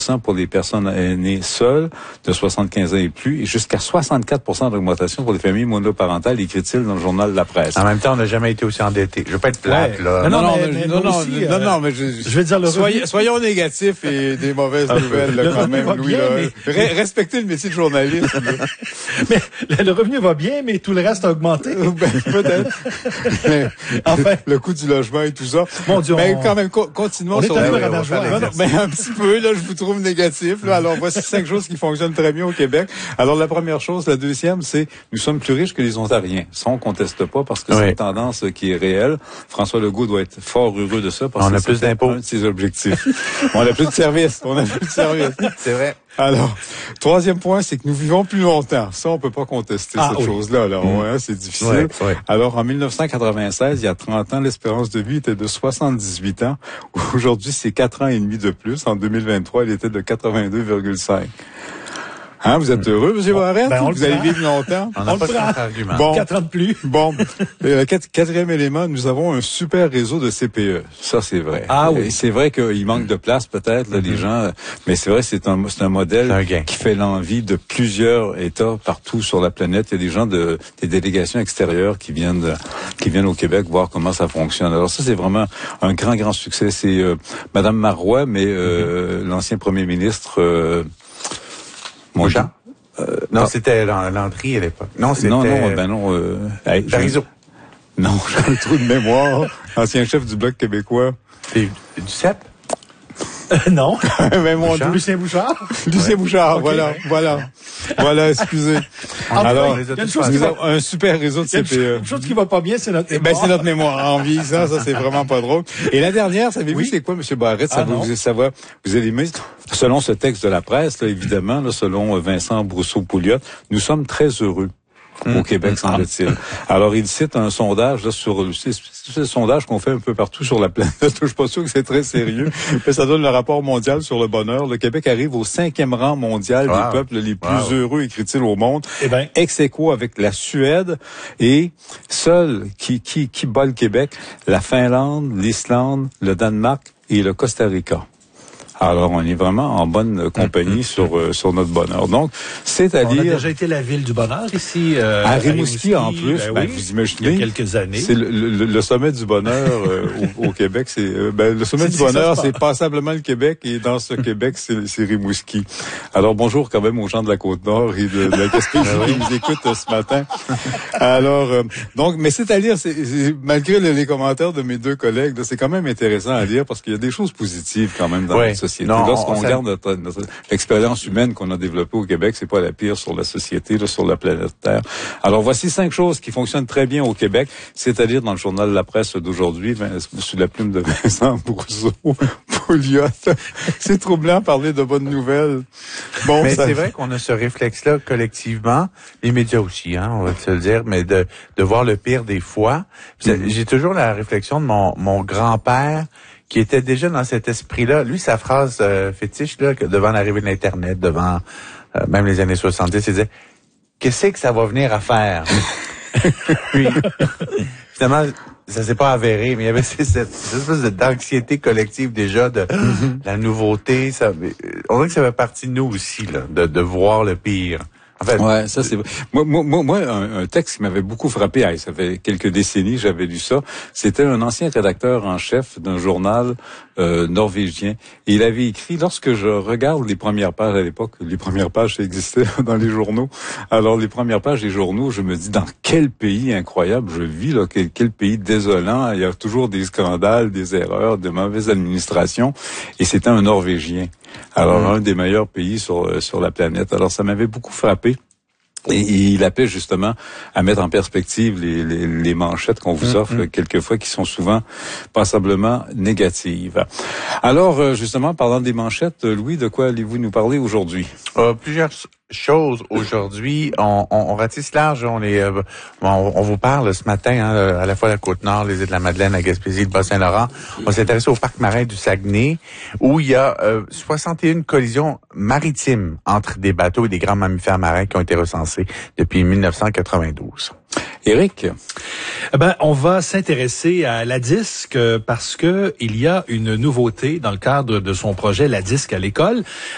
pour les personnes aînées seules de 75 ans et plus et jusqu'à 64% d'augmentation pour les familles monoparentales, écrit-il dans le journal de la presse. En même temps, on n'a jamais été aussi endetté. Je veux pas être plate, là. Non, mais je veux dire, soyons négatifs et des mauvaises nouvelles, là, quand même, Louis. Respectez le métier de journaliste. Mais le revenu va bien, mais tout le reste a augmenté. Peut-être. Enfin, le coût du logement et tout ça. Mon Dieu, mais quand même, continuons sur un petit peu, là, je vous trouve négatif, là. Alors, voici 5 choses qui fonctionnent très bien au Québec. Alors, la première chose, la deuxième, c'est, nous sommes plus riches que les Ontariens. Ça, on conteste pas parce que c'est une tendance qui est réelle. François Legault doit être fort heureux de ça parce que on a plus d'impôts. Un de ses objectifs. On a plus de services. C'est vrai. Alors, troisième point, c'est que nous vivons plus longtemps. Ça, on peut pas contester cette chose-là. Là. C'est difficile. Alors, en 1996, il y a 30 ans, l'espérance de vie était de 78 ans. Aujourd'hui, c'est 4 ans et demi de plus. En 2023, elle était de 82,5. Hein, vous êtes heureux, M. Barrette? Vous allez vivre longtemps? On n'a pas de contre-argument. Bon, 4 ans de plus. Bon. Quatrième élément, nous avons un super réseau de CPE. Ça, c'est vrai. Oui. C'est vrai qu'il manque de place, peut-être, là, les gens, mais c'est vrai, c'est un modèle qui fait l'envie de plusieurs États partout sur la planète. Il y a des gens des délégations extérieures qui viennent au Québec voir comment ça fonctionne. Alors ça, c'est vraiment un grand succès. C'est, Madame Marois, mais, l'ancien premier ministre, Mouchard? Non, c'était Landry à l'époque. Non, c'était... Parizeau. Non, j'ai un trou de mémoire. Ancien chef du Bloc québécois. Du CEP? Non. Mais mon Dieu. Lucien Bouchard? Lucien Bouchard, voilà, excusez. Alors, un super réseau de CPE. Une chose qui va pas bien, c'est notre mémoire. C'est notre mémoire en vie, ça c'est vraiment pas drôle. Et la dernière, savez-vous c'est quoi, M. Barrette? Vous allez aimer. Selon ce texte de la presse, là, évidemment, là, selon Vincent Brousseau-Pouliot, nous sommes très heureux au Québec, semble-t-il. Alors, il cite un sondage là, c'est le sondage qu'on fait un peu partout sur la planète. Je suis pas sûr que c'est très sérieux. Mais ça donne le rapport mondial sur le bonheur. Le Québec arrive au 5e rang mondial des peuples les plus heureux, écrit-il, au monde. Ex aequo avec la Suède. Et seul qui bat le Québec, la Finlande, l'Islande, le Danemark et le Costa Rica. Alors, on est vraiment en bonne compagnie sur notre bonheur. Donc, c'est-à-dire... On a déjà été la ville du bonheur ici. À Rimouski, en plus. Vous imaginez. Il y a quelques années. C'est le sommet du bonheur au Québec. C'est le sommet du bonheur, c'est passablement le Québec. Et dans ce Québec, c'est Rimouski. Alors, bonjour quand même aux gens de la Côte-Nord et de la Gaspésie qui nous écoutent ce matin. Alors, donc, mais c'est-à-dire, malgré les commentaires de mes deux collègues, c'est quand même intéressant à lire parce qu'il y a des choses positives quand même dans notre société. Lorsqu'on regarde notre expérience humaine qu'on a développée au Québec, c'est pas la pire sur la société, là, sur la planète Terre. Alors, voici 5 choses qui fonctionnent très bien au Québec, c'est-à-dire dans le journal de la presse d'aujourd'hui, sous la plume de Vincent Brousseau-Pouliot. C'est troublant parler de bonnes nouvelles. Bon, mais c'est vrai qu'on a ce réflexe-là collectivement, les médias aussi, hein, on va se le dire, mais de voir le pire des fois. J'ai toujours la réflexion de mon grand-père qui était déjà dans cet esprit-là. Lui, sa phrase fétiche, là, devant l'arrivée de l'Internet, devant même les années 70, il disait « Qu'est-ce que ça va venir à faire? » Puis, finalement, ça s'est pas avéré, mais il y avait cette espèce d'anxiété collective déjà de la nouveauté. On dirait que ça fait partie de nous aussi, là, de voir le pire. En fait, ça c'est vrai. Moi, un texte qui m'avait beaucoup frappé, ça fait quelques décennies, j'avais lu ça. C'était un ancien rédacteur en chef d'un journal norvégien. Et il avait écrit, lorsque je regarde les premières pages à l'époque, les premières pages ça existait dans les journaux. Alors les premières pages des journaux, je me dis dans quel pays incroyable je vis là, quel pays désolant. Il y a toujours des scandales, des erreurs, de mauvaises administrations. Et c'était un Norvégien. Alors, un des meilleurs pays sur la planète. Alors, ça m'avait beaucoup frappé. Et il appelle justement à mettre en perspective les manchettes qu'on vous offre quelquefois qui sont souvent passablement négatives. Alors, justement, parlant des manchettes, Louis, de quoi allez-vous nous parler aujourd'hui? Plusieurs choses aujourd'hui. On ratisse large. On vous parle ce matin, hein, à la fois la Côte-Nord, les îles de la Madeleine, la Gaspésie, le Bas-Saint-Laurent. On s'est intéressé au parc marin du Saguenay, où il y a 61 collisions maritimes entre des bateaux et des grands mammifères marins qui ont été recensés depuis 1992. Éric? On va s'intéresser à la disque parce que il y a une nouveauté dans le cadre de son projet La disque à l'école.